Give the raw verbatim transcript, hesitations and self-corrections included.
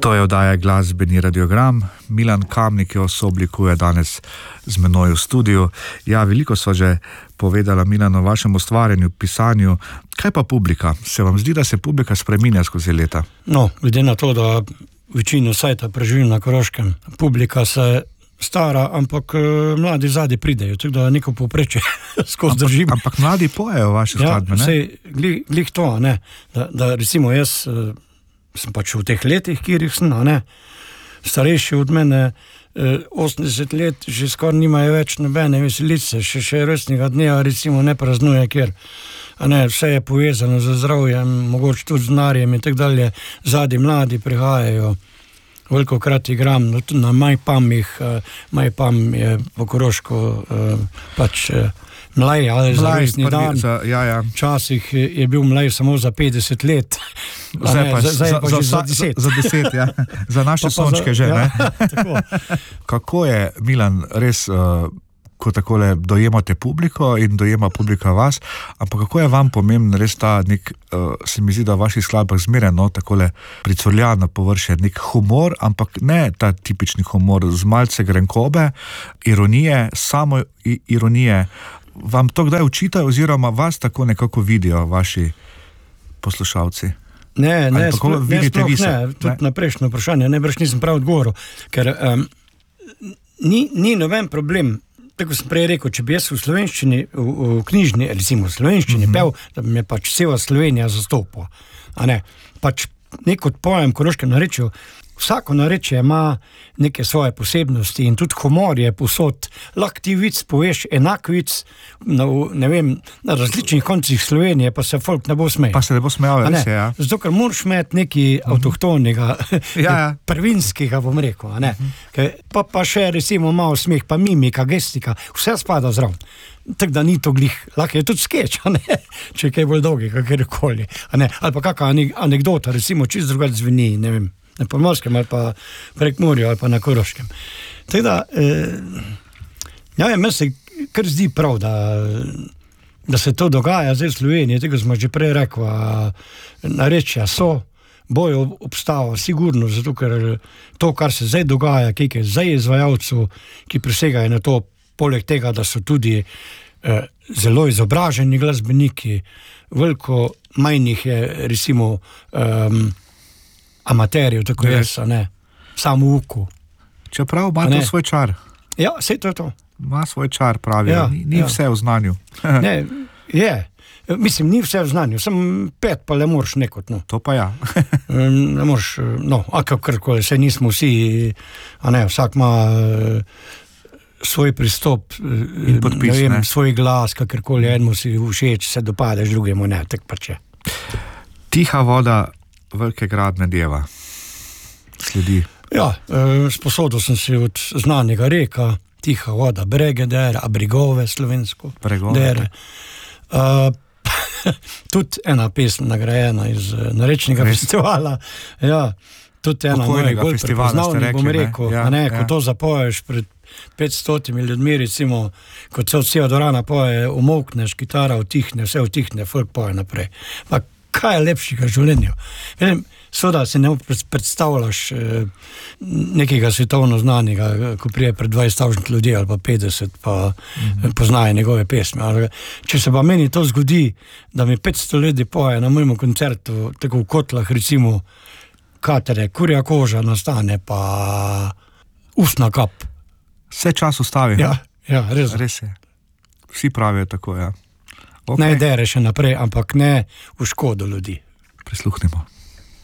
To je oddaja Glasbeni radiogram. Milan Kamnik jo sooblikuje danes z menoj v studiu. Ja, veliko sva že povedala, Milan, o vašem ustvarjanju, pisanju. Kaj pa publika? Se vam zdi, da se publika spreminja skozi leta? No, glede na to, da večino sajta preživim na Koroškem, publika se stara, ampak mladi zadnji pridejo, tako da neko povprečje skozi držim. Ampak mladi pojejo vaše skladbe, ne? Ja, sej, glih, glih to, ne? Da, da recimo jaz sem pač v teh letih, kjer jih sem, ne, starejši od mene, osemdeset let, že skoraj nimajo več nobene veselice, še, še resnega dneva recimo ne praznuje, kjer a ne, vse je povezano z zdravjem, mogoče tudi z denarjem in tako dalje, zadnji mladi prihajajo, velikokrat igram, no, tudi na Majpamih, Majpam je po Koroško pač mlaj, ali za resni dan. Za, ja, ja. Včasih je bil mlaj samo za petdeset let. Zdaj ne, pa, zdaj za, pa za, že za, za deset. Za, za deset, ja. Za naše Pa pa sončke za, že, ja, ne? Tako. Kako je, Milan, res, uh, ko takole dojemate publiko in dojema publika vas, ampak kako je vam pomemben res ta nek, uh, se mi zdi, da v vaših skladbah zmeraj, no, takole pricurlja na površje, nek humor, ampak ne ta tipični humor, z malce grenkobe, ironije, samo ironije. Vam to kdaj učitajo oziroma vas tako nekako vidijo vaši poslušalci? Ne, ne, sploh, ne, sploh se, ne, tudi ne? Na prejšnjo vprašanje, ne brž nisem prav odgovoril, ker um, ni, ni noben problem, tako sem prej rekel, če bi jaz v slovenščini, v, v knjižni, recimo v slovenščini mm-hmm. pel, da bi me pač cela Slovenija zastopila, a ne, pač nek odpojem koroškem narečju, vsako narečje ima neke svoje posebnosti in tudi humor je povsod. Lahko ti vic poveš enak vic na, ne vem, na različnih koncih Slovenije, pa se folk ne bo smejal. Pa se ne bo smejal, res je, ja. Zato, ker moraš imeti nekaj mm-hmm. avtohtonega, ja, ja. prvinskega, bom rekel, a ne. Mm-hmm. Pa, pa še recimo malo smeh, pa mimika, gestika, vse spada zraven. Tako da ni to glih, lahko je tudi skeč, a ne, če je kaj bolj dolgi, kakorkoli, a ne, ali pa kakva anekdota, recimo, čisto drugače zveni, ne vem, na Pomorskem ali pa prek Murju ali pa na Koroškem. Tako da, eh, ja, meni se kar zdi prav, da, da se to dogaja zdaj v Sloveniji, tako smo že prej rekli, narečja so, bojo obstava, sigurno, zato ker to, kar se zdaj dogaja, kaj je zdaj izvajalcev, ki presegajo na to, poleg tega, da so tudi eh, zelo izobraženi glasbeniki, veliko manjih je, recimo, um, amaterjev, tako ne. Jaz, ne, samo uku. Čeprav ima to svoj čar. Ja, sej to je to. Ima svoj čar, pravi, ja, ni, ni ja. Vse v znanju. Ne, je. Mislim, ni vse v znanju, sem pet, pa le moraš nekot, no. To pa ja. Ne moraš, no, a kakorkoli, sej nismo vsi, a ne, vsak ima svoj pristop, in podpis, ne vem, ne? Svoj glas, kakorkoli, enemu si všeč, se dopadeš, drugemu ne, tak pač je. Tiha voda velike gradne deva. Sledi. Ja, e, sposodil sem si od znanega reka, Tiha voda, brege dere, abrigove slovensko. Bregove. Dere. E, tudi ena pesem nagrajena iz narečnega Res? Festivala. Ja, tudi ena mojih bolj prepoznavnih, bom rekel, ja, a ne, ko ja. To zapoješ pred petstotimi ljudmi, recimo, kot se od vsega dorana poje, umolkneš, kitara utihne, vse utihne, folk poje naprej. Pa kaj je lepšega življenja? Seveda se ne predstavljaš eh, nekega svetovno znanega, ko prije pred dvajset tisoč ljudi ali pa petdeset, pa mm-hmm. poznaje njegove pesme. Ali, če se pa meni to zgodi, da mi petsto ljudi poje na mojem koncertu, tako v Kotlah, recimo, katere, kurja koža nastane, pa ustna kap. Vse čas ustavi. Ja, ja, res. Res je. Vsi pravijo tako, ja. Okay. Ne dere še naprej, ampak ne v škodo ljudi. Prisluhnimo.